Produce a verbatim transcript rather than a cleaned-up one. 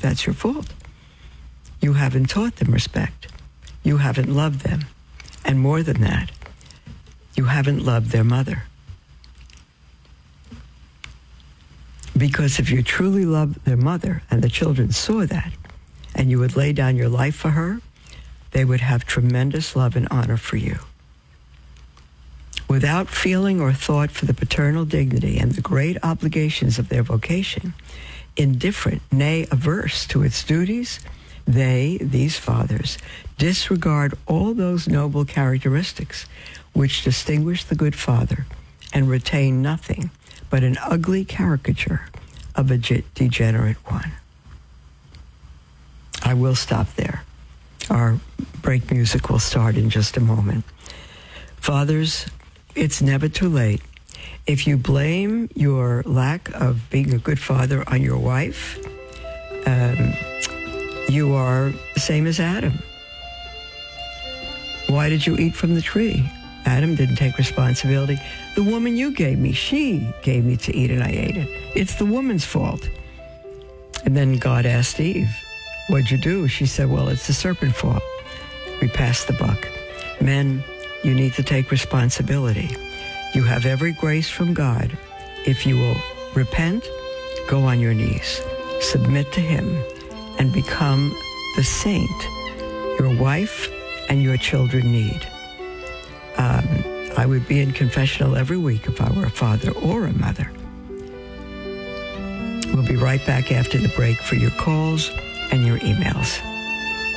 That's your fault. You haven't taught them respect. You haven't loved them. And more than that, you haven't loved their mother. Because if you truly loved their mother and the children saw that, and you would lay down your life for her, they would have tremendous love and honor for you. Without feeling or thought for the paternal dignity and the great obligations of their vocation, indifferent, nay, averse to its duties, they, these fathers, disregard all those noble characteristics which distinguish the good father and retain nothing but an ugly caricature of a ge- degenerate one. I will stop there. Our break music will start in just a moment. Fathers, it's never too late. If you blame your lack of being a good father on your wife, um, you are the same as Adam. Why did you eat from the tree? Adam didn't take responsibility. The woman you gave me, she gave me to eat and I ate it. It's the woman's fault. And then God asked Eve, what'd you do? She said, well, it's the serpent's fault. We passed the buck. Men, you need to take responsibility. You have every grace from God. If you will repent, go on your knees, submit to him, and become the saint your wife and your children need. Um, I would be in confessional every week if I were a father or a mother. We'll be right back after the break for your calls and your emails.